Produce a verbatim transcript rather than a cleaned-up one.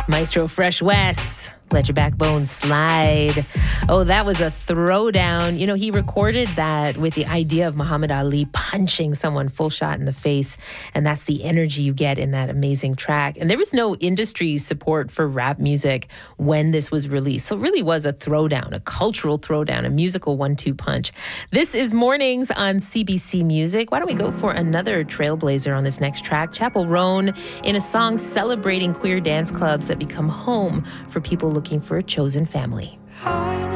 Maestro Fresh Wes, Let Your Backbone Slide. Oh, that was a throwdown. You know, he recorded that with the idea of Muhammad Ali punching someone full shot in the face. And that's the energy you get in that amazing track. And there was no industry support for rap music when this was released. So it really was a throwdown, a cultural throwdown, a musical one-two punch. This is Mornings on C B C Music. Why don't we go for another trailblazer on this next track? Chappell Roan in a song celebrating queer dance clubs that become home for people looking for a chosen family.